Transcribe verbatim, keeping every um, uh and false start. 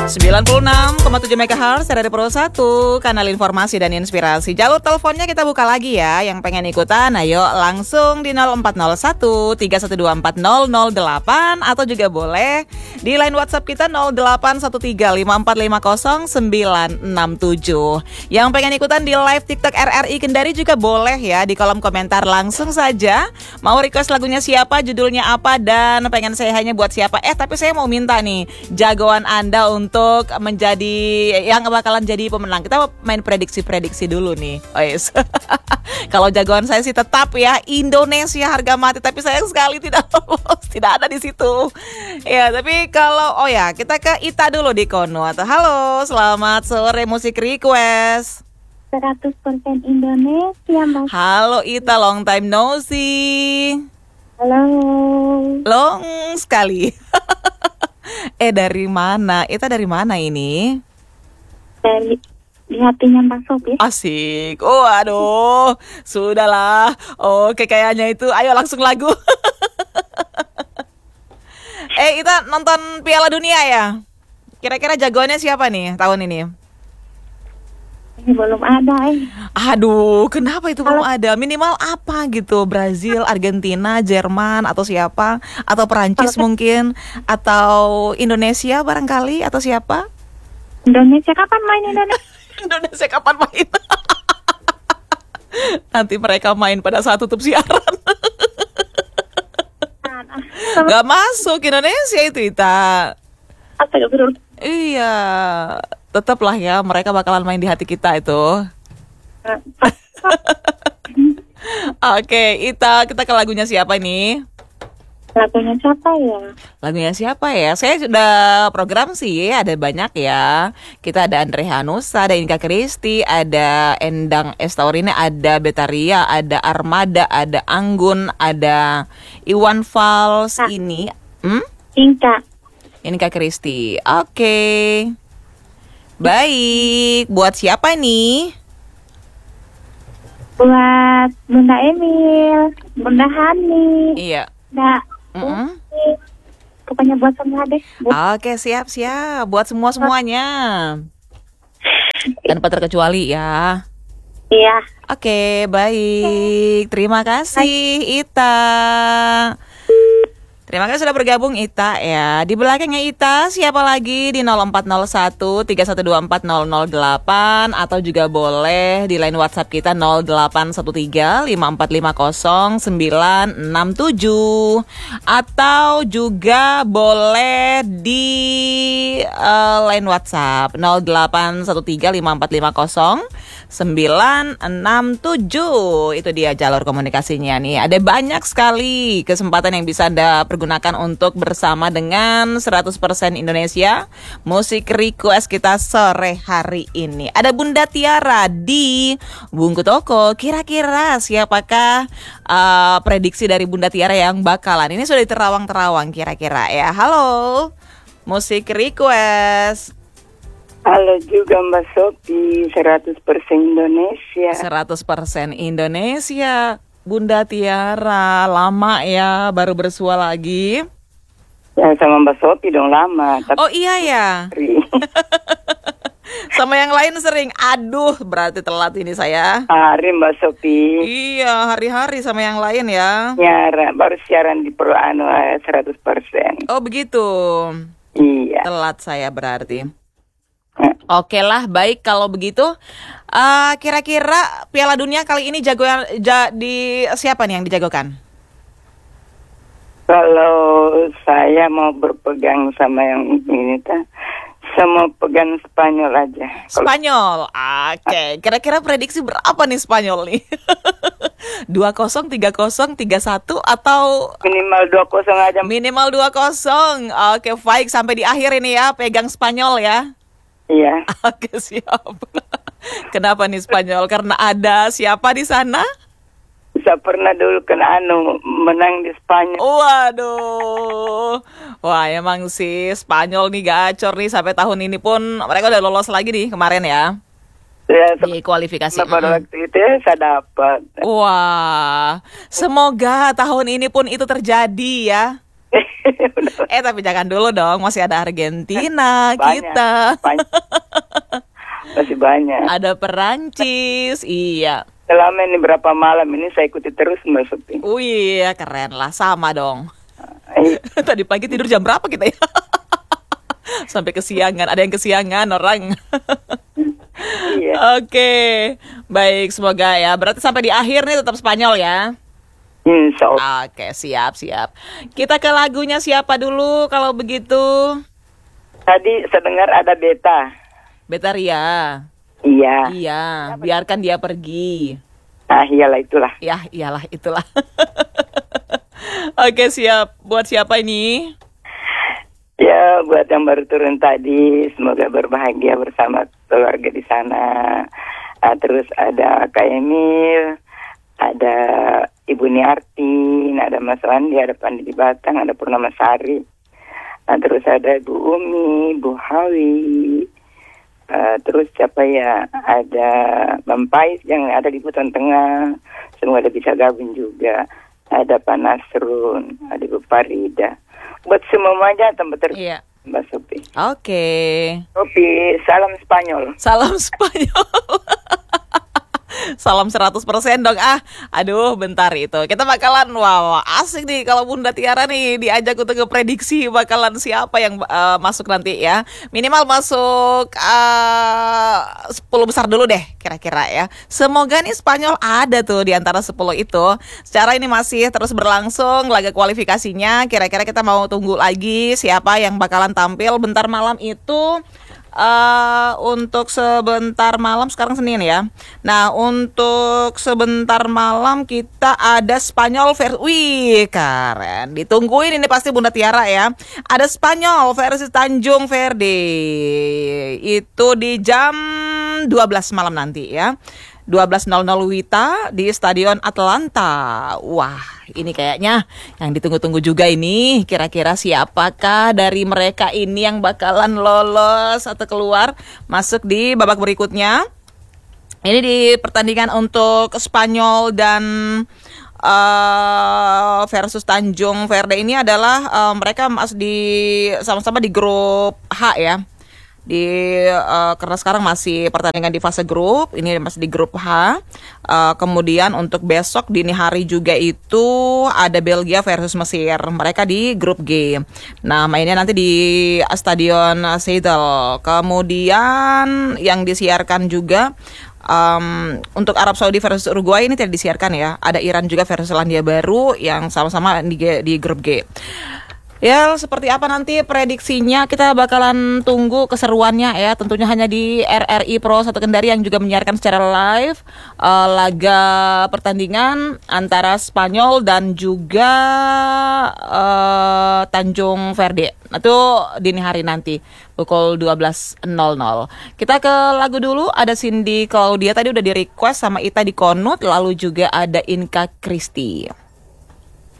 sembilan puluh enam koma tujuh megahertz dari Pro satu, kanal informasi dan inspirasi. Jalur teleponnya kita buka lagi ya. Yang pengen ikutan, ayo langsung di nol empat nol satu tiga satu dua empat nol nol delapan atau juga boleh di line WhatsApp kita nol delapan satu tiga lima empat lima nol sembilan enam tujuh. Yang pengen ikutan di live TikTok R R I Kendari juga boleh ya, di kolom komentar langsung saja. Mau request lagunya siapa, judulnya apa, dan pengen saya hanya buat siapa. Eh tapi saya mau minta nih jagoan Anda untuk untuk menjadi yang bakalan jadi pemenang. Kita main prediksi-prediksi dulu nih. Oh yes. Kalau jagoan saya sih tetap ya Indonesia harga mati, tapi sayang sekali tidak lolos, tidak ada di situ. Ya, tapi kalau oh ya, kita ke Ita dulu di Kono. Atau halo, selamat sore musik request. seratus persen Indonesia, Mas. Halo Ita, long time no see. Halo. Long sekali. Eh dari mana? Ita dari mana ini? Dari di hatinya Mbak Sopi. Asik. Oh aduh, sudahlah. Oke kayaknya itu. Ayo langsung lagu. Eh Ita nonton Piala Dunia ya? Kira-kira jagoannya siapa nih tahun ini? Ini belum ada eh. Aduh, kenapa itu belum ada? Minimal apa gitu? Brazil, Argentina, Jerman, atau siapa? Atau Perancis Kalau mungkin? Atau Indonesia barangkali? Atau siapa? Indonesia kapan main Indonesia? Indonesia kapan main? Nanti mereka main pada saat tutup siaran. Gak masuk Indonesia itu, Ita. Iya, tetaplah ya, mereka bakalan main di hati kita itu. Oke, Ita, kita ke lagunya siapa nih? Lagunya siapa ya? Lagunya siapa ya? Saya sudah program sih, ada banyak ya. Kita ada Andre Hanusa, ada Inka Kristi, ada Endang Estaurine, ada Betaria, ada Armada, ada Anggun, ada Iwan Fals. Nah. Ini hmm? Inka. Inka Kristi. Oke. Baik, buat siapa nih? Buat Bunda Emil, Bunda Hani. Iya. Bunda Mm-mm. Pokoknya buat semua deh. Buat Oke, siap-siap. Buat semua-semuanya. Tanpa terkecuali ya. iya. Oke, baik. Terima kasih, Ita. Terima kasih sudah bergabung, Ita ya. Di belakangnya Ita, siapa lagi di nol empat nol satu tiga satu dua empat nol nol delapan atau juga boleh di line WhatsApp kita nol delapan satu tiga lima empat lima nol sembilan enam tujuh atau juga boleh di uh, line WhatsApp nol delapan satu tiga lima empat lima nol sembilan enam tujuh. Itu dia jalur komunikasinya nih. Ada banyak sekali kesempatan yang bisa Anda pergunakan untuk bersama dengan seratus persen Indonesia musik request kita sore hari ini. Ada Bunda Tiara di Bungku Toko. Kira-kira siapakah uh, prediksi dari Bunda Tiara yang bakalan? Ini sudah terawang-terawang kira-kira ya. Halo, musik request. Halo juga Mbak Sopi, seratus persen Indonesia. seratus persen Indonesia. Bunda Tiara, lama ya baru bersua lagi. Ya sama Mbak Sopi dong lama. Tapi Oh iya ya. Sama yang lain sering. Aduh, berarti telat ini saya. hari Mbak Sopi. Iya, hari-hari sama yang lain ya. Nyara, baru siaran di Pro Anu seratus persen. Oh begitu. Iya. Telat saya berarti. Oke lah, baik kalau begitu. Uh, kira-kira Piala Dunia kali ini jago ja, di siapa nih yang dijagokan? Kalau saya mau berpegang sama yang ini ta, sama pegang Spanyol aja. Spanyol. Oke, kira-kira prediksi berapa nih Spanyol nih? dua kosong, tiga kosong, tiga satu atau Minimal dua kosong aja. minimal dua kosong. Oke, baik sampai di akhir ini ya, pegang Spanyol ya. Iya. Oke, siap. Kenapa nih Spanyol? Karena ada siapa di sana? Saya pernah dulu kena anu menang di Spanyol. Waduh. Wah, emang sih Spanyol nih gacor nih sampai tahun ini pun mereka udah lolos lagi nih kemarin ya. Ya, Di kualifikasi. pada waktu itu saya dapat. Wah, semoga tahun ini pun itu terjadi ya. Eh tapi jangan dulu dong, masih ada Argentina Banyak, kita. banyak. Masih banyak. Ada Perancis, iya. Selama ini berapa malam ini saya ikuti terus Mbak Supi. Wih, keren lah, sama dong. Eh, Tadi pagi tidur jam berapa kita ya? Sampai kesiangan, ada yang kesiangan orang. Iya. Oke, baik, semoga ya. Berarti sampai di akhir nih tetap Spanyol ya. Insya Allah. Oke, siap, siap. Kita ke lagunya siapa dulu kalau begitu? Tadi saya dengar ada beta. Betaria. Iya. Iya, biarkan dia pergi. Ah iyalah itulah. Ya, iyalah itulah. Oke, siap. Buat siapa ini? Ya buat yang baru turun tadi, semoga berbahagia bersama keluarga di sana. Ah, terus ada Kak Emil, ada Ibu Niartin, ada Mas Wandi, ada Pandi di Batang, ada Purnama Sari. Ah, terus ada Bu Umi, Bu Hawi. Uh, terus siapa ya, ada Bang Pais yang ada di Hutan Tengah, semoga bisa gabung juga. Ada Pak Nasrun, ada Bu Farida. Buat semua aja tempat ter Iya. Mbak Sopi. Oke. Sopi, salam Spanyol. Salam Spanyol. Salam seratus persen dong. Ah, aduh bentar itu. Kita bakalan, wow, asik nih kalau Bunda Tiara nih diajak untuk ngeprediksi bakalan siapa yang uh, masuk nanti ya. Minimal masuk uh, sepuluh besar dulu deh kira-kira ya. Semoga nih Spanyol ada tuh di antara sepuluh itu. Secara ini masih terus berlangsung laga kualifikasinya. Kira-kira kita mau tunggu lagi siapa yang bakalan tampil bentar malam itu. Uh, untuk sebentar malam sekarang Senin ya. Nah untuk sebentar malam kita ada Spanyol versus, wih keren, ditungguin ini pasti Bunda Tiara ya. Ada Spanyol versus Tanjung Verde itu di jam dua belas malam nanti ya. dua belas nol nol Wita di Stadion Atlanta. Wah, ini kayaknya yang ditunggu-tunggu juga ini. Kira-kira siapakah dari mereka ini yang bakalan lolos atau keluar masuk di babak berikutnya? Ini di pertandingan untuk Spanyol dan uh, versus Tanjung Verde ini adalah uh, mereka masih di sama-sama di grup H ya. Di uh, karena sekarang masih pertandingan di fase grup, ini masih di grup H. Uh, kemudian untuk besok dini hari juga itu ada Belgia versus Mesir. Mereka di grup G. Nah, mainnya nanti di Stadion Seidel. Kemudian yang disiarkan juga um, untuk Arab Saudi versus Uruguay ini tidak disiarkan ya. Ada Iran juga versus Selandia Baru yang sama-sama di, di grup G. Ya, seperti apa nanti prediksinya kita bakalan tunggu keseruannya ya. Tentunya hanya di R R I Pro satu Kendari yang juga menyiarkan secara live uh, laga pertandingan antara Spanyol dan juga uh, Tanjung Verde. Itu dini hari nanti pukul dua belas nol nol. Kita ke lagu dulu, ada Cindy Claudia tadi udah di request sama Ita di Konut, lalu juga ada Inka Kristi.